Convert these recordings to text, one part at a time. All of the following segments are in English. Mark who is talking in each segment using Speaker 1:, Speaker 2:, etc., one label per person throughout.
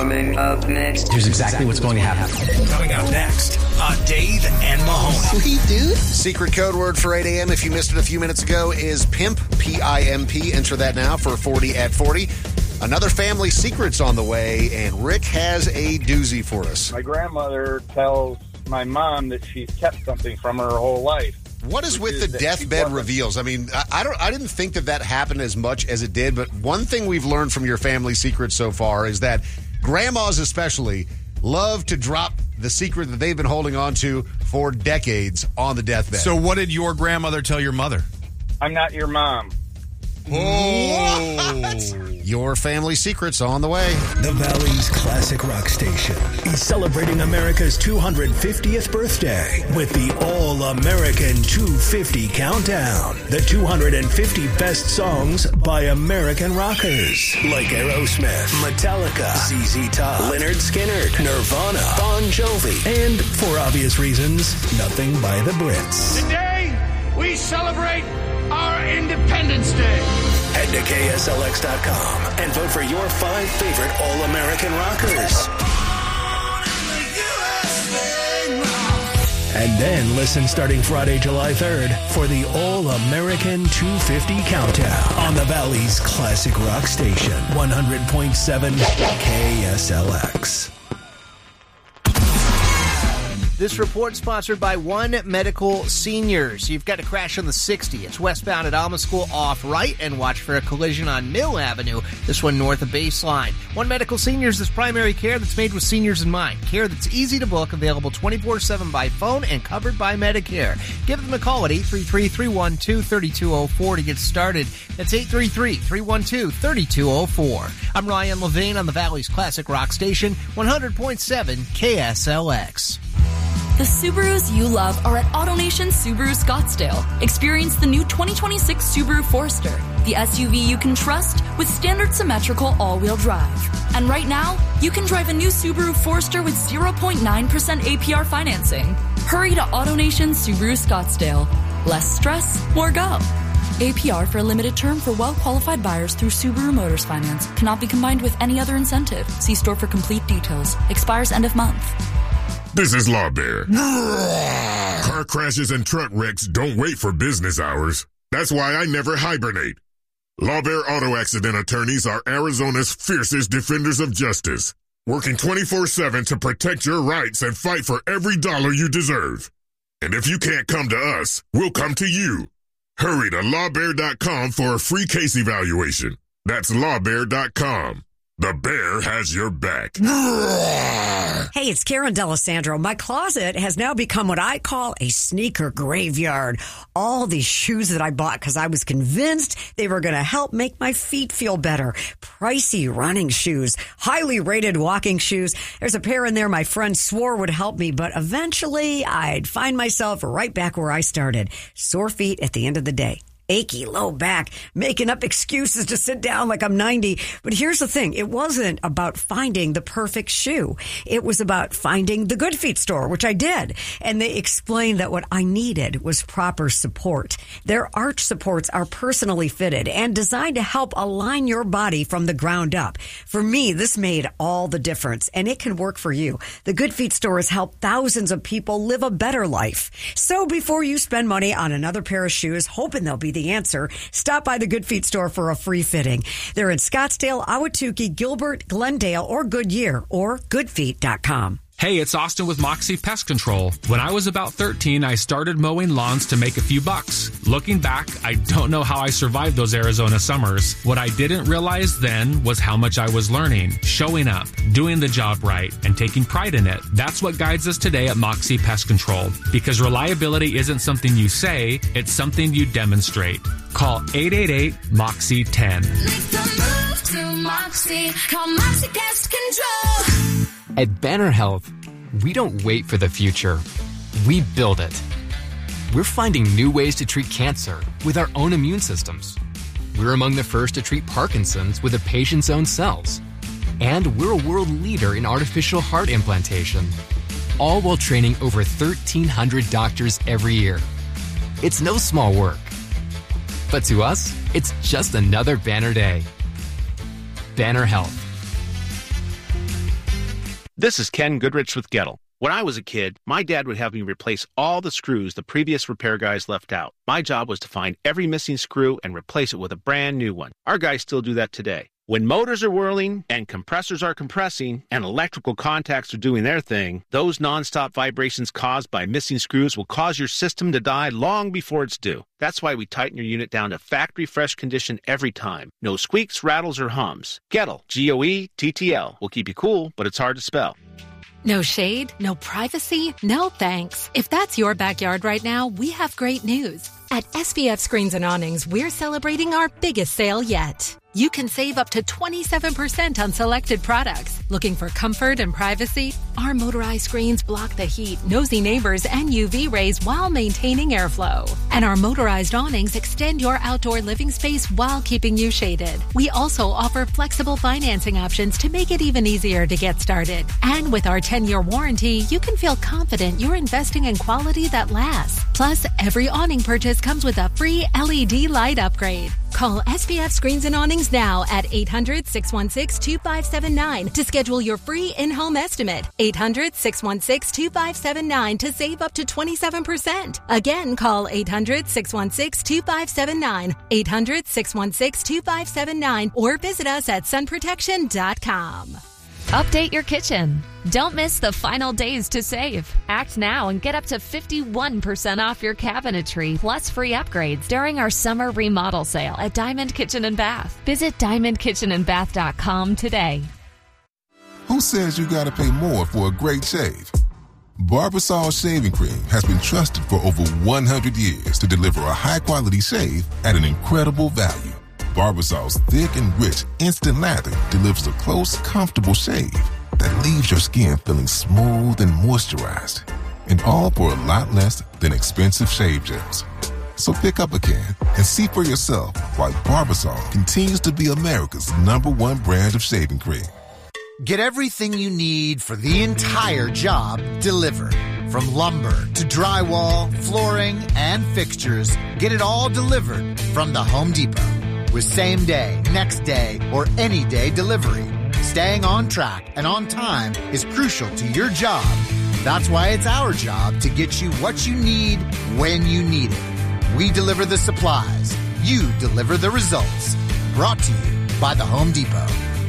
Speaker 1: Coming up next.
Speaker 2: Here's exactly what's going to happen.
Speaker 3: Coming up next on Dave and Mahoney.
Speaker 4: Sweet, dude.
Speaker 5: Secret code word for 8 a.m. if you missed it a few minutes ago is PIMP, P-I-M-P. Enter that now for 40 at 40. Another family secret's on the way, and Rick has a doozy for us.
Speaker 6: My grandmother tells my mom that she's kept something from her whole life.
Speaker 5: What is with the deathbed reveals? I mean, I didn't think that happened as much as it did, but one thing we've learned from your family secrets so far is that grandmas especially love to drop the secret that they've been holding on to for decades on the deathbed.
Speaker 7: So what did your grandmother tell your mother?
Speaker 6: I'm not your mom.
Speaker 5: What? Your family secret's on the way.
Speaker 3: The Valley's classic rock station is celebrating America's 250th birthday with the All-American 250 Countdown. The 250 best songs by American rockers like Aerosmith, Metallica, ZZ Top, Lynyrd Skynyrd, Nirvana, Bon Jovi, and, for obvious reasons, nothing by the Brits.
Speaker 8: Today, we celebrate our Independence Day.
Speaker 3: Head to KSLX.com and vote for your 5 favorite All-American rockers. And then listen starting Friday, July 3rd for the All-American 250 Countdown on the Valley's classic rock station, 100.7 KSLX.
Speaker 9: This report sponsored by One Medical Seniors. You've got to crash on the 60. It's westbound at Alma School off right and watch for a collision on Mill Avenue. This one north of Baseline. One Medical Seniors is primary care that's made with seniors in mind. Care that's easy to book, available 24/7 by phone and covered by Medicare. Give them a call at 833-312-3204 to get started. That's 833-312-3204. I'm Ryan Levine on the Valley's classic rock station, 100.7 KSLX.
Speaker 10: The Subarus you love are at AutoNation Subaru Scottsdale. Experience the new 2026 Subaru Forester, the SUV you can trust with standard symmetrical all-wheel drive. And right now, you can drive a new Subaru Forester with 0.9% APR financing. Hurry to AutoNation Subaru Scottsdale. Less stress, more go. APR for a limited term for well-qualified buyers through Subaru Motors Finance. Cannot be combined with any other incentive. See store for complete details. Expires end of month.
Speaker 11: This is Law Bear. Car crashes and truck wrecks don't wait for business hours. That's why I never hibernate. Law Bear Auto Accident Attorneys are Arizona's fiercest defenders of justice, working 24/7 to protect your rights and fight for every dollar you deserve. And if you can't come to us, we'll come to you. Hurry to lawbear.com for a free case evaluation. That's lawbear.com. The bear has your back.
Speaker 12: Hey, it's Karen D'Alessandro. My closet has now become what I call a sneaker graveyard. All these shoes that I bought because I was convinced they were going to help make my feet feel better. Pricey running shoes, highly rated walking shoes. There's a pair in there my friend swore would help me, but eventually I'd find myself right back where I started. Sore feet at the end of the day. Achy low back, making up excuses to sit down like I'm 90. But here's the thing. It wasn't about finding the perfect shoe. It was about finding the Good Feet store, which I did. And they explained that what I needed was proper support. Their arch supports are personally fitted and designed to help align your body from the ground up. For me, this made all the difference, and it can work for you. The Good Feet store has helped thousands of people live a better life. So before you spend money on another pair of shoes, hoping they'll be the answer, stop by the Good Feet store for a free fitting. They're in Scottsdale, Ahwatukee, Gilbert, Glendale, or Goodyear, or goodfeet.com.
Speaker 13: Hey, it's Austin with Moxie Pest Control. When I was about 13, I started mowing lawns to make a few bucks. Looking back, I don't know how I survived those Arizona summers. What I didn't realize then was how much I was learning, showing up, doing the job right, and taking pride in it. That's what guides us today at Moxie Pest Control. Because reliability isn't something you say, it's something you demonstrate. Call 888-MOXIE-10.
Speaker 14: Make the move to Moxie. Call Moxie Pest Control.
Speaker 2: At Banner Health, we don't wait for the future. We build it. We're finding new ways to treat cancer with our own immune systems. We're among the first to treat Parkinson's with a patient's own cells. And we're a world leader in artificial heart implantation, all while training over 1,300 doctors every year. It's no small work. But to us, it's just another Banner day. Banner Health.
Speaker 1: This is Ken Goodrich with Gettle. When I was a kid, my dad would have me replace all the screws the previous repair guys left out. My job was to find every missing screw and replace it with a brand new one. Our guys still do that today. When motors are whirling and compressors are compressing and electrical contacts are doing their thing, those nonstop vibrations caused by missing screws will cause your system to die long before it's due. That's why we tighten your unit down to factory fresh condition every time. No squeaks, rattles, or hums. Gettle, G-O-E-T-T-L, will keep you cool, but it's hard to spell.
Speaker 4: No shade, no privacy, no thanks. If that's your backyard right now, we have great news. At SPF Screens and Awnings, we're celebrating our biggest sale yet. You can save up to 27% on selected products. Looking for comfort and privacy? Our motorized screens block the heat, nosy neighbors, and UV rays while maintaining airflow. And our motorized awnings extend your outdoor living space while keeping you shaded. We also offer flexible financing options to make it even easier to get started. And with our 10-year warranty, you can feel confident you're investing in quality that lasts. Plus, every awning purchase comes with a free LED light upgrade. Call SPF Screens and Awnings now at 800-616-2579 to schedule your free in-home estimate. 800-616-2579 to save up to 27%. Again, call 800-616-2579, 800-616-2579, or visit us at sunprotection.com.
Speaker 15: Update your kitchen. Don't miss the final days to save. Act now and get up to 51% off your cabinetry plus free upgrades during our summer remodel sale at Diamond Kitchen and Bath. Visit diamondkitchenandbath.com today.
Speaker 16: Who says you gotta pay more for a great shave? Barbasol Shaving Cream has been trusted for over 100 years to deliver a high-quality shave at an incredible value. Barbasol's thick and rich instant lather delivers a close, comfortable shave that leaves your skin feeling smooth and moisturized. And all for a lot less than expensive shave gels. So pick up a can and see for yourself why Barbasol continues to be America's #1 brand of shaving cream.
Speaker 17: Get everything you need for the entire job delivered. From lumber to drywall, flooring, and fixtures, get it all delivered from the Home Depot. With same day, next day, or any day delivery. Staying on track and on time is crucial to your job. That's why it's our job to get you what you need when you need it. We deliver the supplies. You deliver the results. Brought to you by the Home Depot.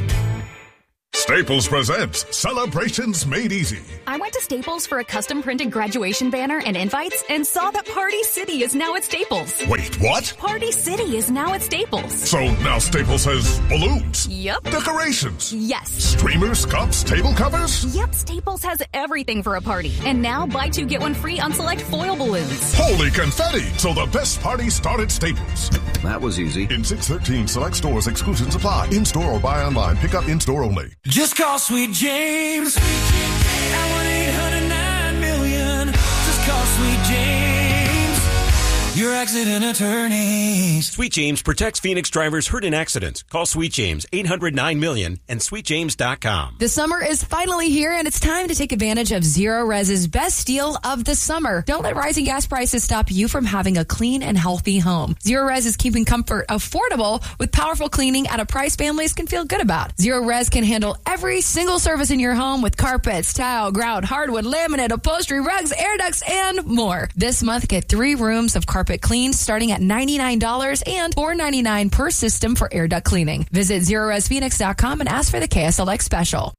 Speaker 11: Staples presents Celebrations Made Easy.
Speaker 18: I went to Staples for a custom printed graduation banner and invites and saw that Party City is now at Staples.
Speaker 11: Wait, what?
Speaker 18: Party City is now at Staples.
Speaker 11: So now Staples has balloons?
Speaker 18: Yep.
Speaker 11: Decorations?
Speaker 18: Yes.
Speaker 11: Streamers, cups, table covers?
Speaker 18: Yep, Staples has everything for a party. And now buy two, get one free on select foil balloons.
Speaker 11: Holy confetti! So the best party started Staples.
Speaker 19: That was easy.
Speaker 11: In 613 select stores, exclusions apply. In-store or buy online. Pick up in-store only.
Speaker 20: Just call Sweet James at 1-800-9-million. Just call Sweet James, your accident attorney.
Speaker 21: Sweet James protects Phoenix drivers hurt in accidents. Call Sweet James, 800-9-million, and sweetjames.com.
Speaker 22: The summer is finally here, and it's time to take advantage of Zero Res's best deal of the summer. Don't let rising gas prices stop you from having a clean and healthy home. Zero Res is keeping comfort affordable with powerful cleaning at a price families can feel good about. Zero Res can handle every single service in your home with carpets, tile, grout, hardwood, laminate, upholstery, rugs, air ducts, and more. This month, get 3 rooms of carpet cleaned starting at $99 and $4.99 per system for air duct cleaning. Visit ZeroResPhoenix.com and ask for the KSLX special.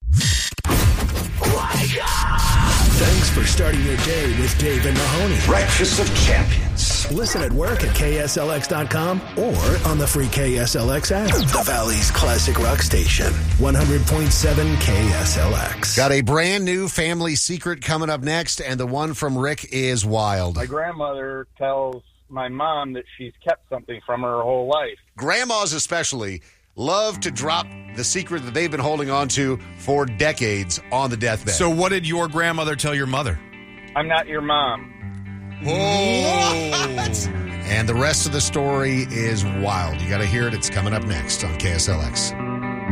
Speaker 3: Thanks for starting your day with Dave and Mahoney.
Speaker 23: Breakfast of Champions.
Speaker 3: Listen at work at KSLX.com or on the free KSLX app. The Valley's classic rock station, 100.7 KSLX.
Speaker 5: Got a brand new family secret coming up next, and the one from Rick is wild.
Speaker 6: My grandmother tells my mom that she's kept something from her whole life.
Speaker 5: Grandmas especially love to drop the secret that they've been holding on to for decades on the deathbed.
Speaker 7: So what did your grandmother tell your mother?
Speaker 6: I'm not your mom.
Speaker 5: What? And the rest of the story is wild. You got to hear it. It's coming up next on KSLX.